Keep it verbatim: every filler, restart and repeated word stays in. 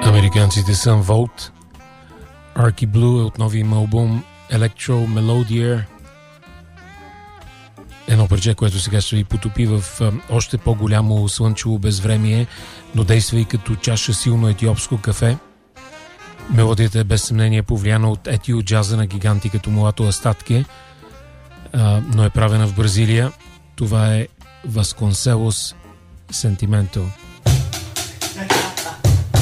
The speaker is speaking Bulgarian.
Американците Sun Volt. Arky Blue е от новия им албум Electro Melodier. Едно парче, което сега ще ви потопи в още по-голямо слънчево безвремие, но действа и като чаша силно етиопско кафе. Мелодията е без съмнение повлияна от етио джаза на гиганти като Мулато Астатке, но е правена в Бразилия. Това е Vasconcelos Sentimento.